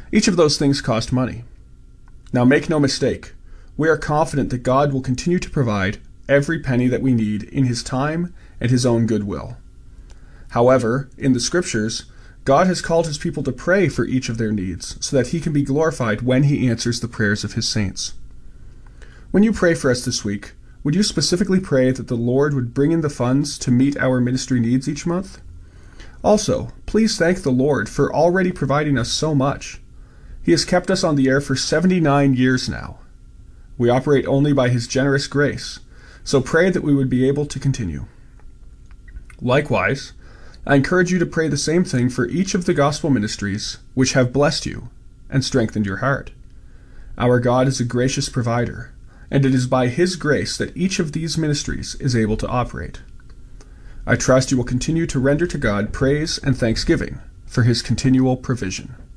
Each of those things cost money. Now make no mistake, we are confident that God will continue to provide every penny that we need in His time and His own goodwill. However, in the Scriptures, God has called His people to pray for each of their needs so that He can be glorified when He answers the prayers of His saints. When you pray for us this week, would you specifically pray that the Lord would bring in the funds to meet our ministry needs each month? Also, please thank the Lord for already providing us so much. He has kept us on the air for 79 years now. We operate only by His generous grace, so pray that we would be able to continue. Likewise, I encourage you to pray the same thing for each of the gospel ministries which have blessed you and strengthened your heart. Our God is a gracious provider, and it is by His grace that each of these ministries is able to operate. I trust you will continue to render to God praise and thanksgiving for His continual provision.